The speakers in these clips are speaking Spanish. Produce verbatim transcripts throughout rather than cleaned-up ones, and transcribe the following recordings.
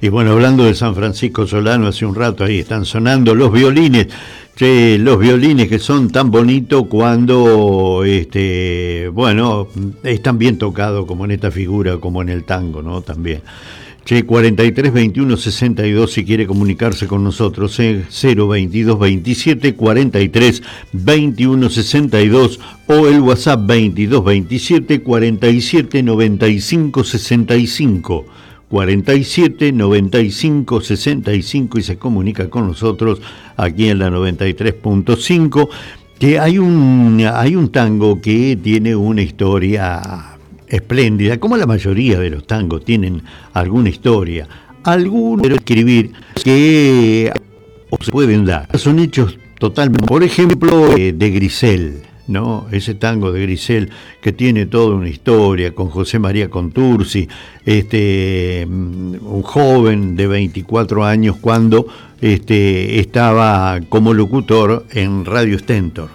Y bueno, hablando de San Francisco Solano, hace un rato ahí están sonando los violines. Che, los violines que son tan bonitos cuando, este, bueno, están bien tocados como en esta figura, como en el tango, ¿no? También. Che, cuarenta y tres veintiuno sesenta y dos si quiere comunicarse con nosotros, eh, cero veintidós veintisiete cuarenta y tres veintiuno sesenta y dos o el WhatsApp veintidós veintisiete cuarenta y siete noventa y cinco sesenta y cinco. cuarenta y siete noventa y cinco sesenta y cinco y se comunica con nosotros aquí en la noventa y tres punto cinco, que hay un, hay un tango que tiene una historia espléndida, como la mayoría de los tangos tienen alguna historia, algunos pero escribir que se pueden dar, son hechos totalmente, por ejemplo, eh, de Grisel, ¿no? Ese tango de Grisel que tiene toda una historia con José María Contursi, este, un joven de veinticuatro años cuando este, estaba como locutor en Radio Stentor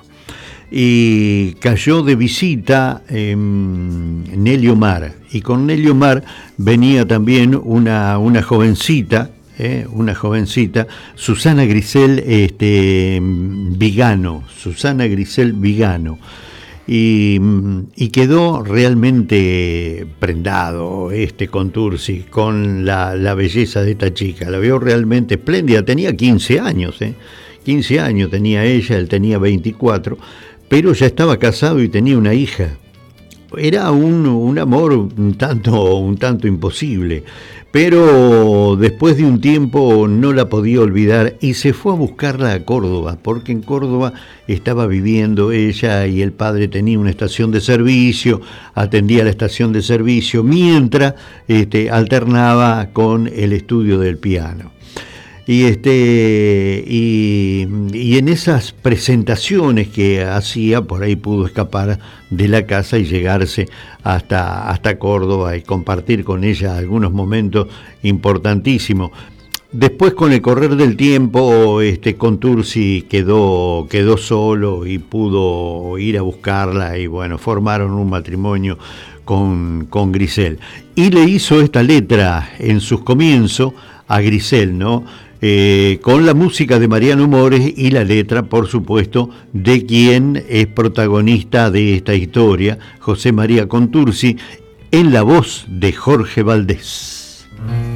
y cayó de visita eh, Nelly Omar, y con Nelly Omar venía también una, una jovencita Eh, una jovencita, Susana Grisel este, Vigano, Susana Grisel Vigano, y, y quedó realmente prendado este Contursi con la, la belleza de esta chica, la vio realmente espléndida, tenía quince años, eh, quince años tenía ella, él tenía veinticuatro, pero ya estaba casado y tenía una hija. Era un, un amor un tanto, un tanto imposible, pero después de un tiempo no la podía olvidar y se fue a buscarla a Córdoba, porque en Córdoba estaba viviendo ella y el padre tenía una estación de servicio, atendía la estación de servicio mientras este, alternaba con el estudio del piano. Y, este, y, y en esas presentaciones que hacía, por ahí pudo escapar de la casa y llegarse hasta, hasta Córdoba y compartir con ella algunos momentos importantísimos. Después, con el correr del tiempo, este, Contursi quedó, quedó solo y pudo ir a buscarla y bueno, formaron un matrimonio con, con Grisel. Y le hizo esta letra en sus comienzos a Grisel, ¿no? Eh, con la música de Mariano Mores y la letra, por supuesto, de quien es protagonista de esta historia, José María Contursi, en la voz de Jorge Valdés.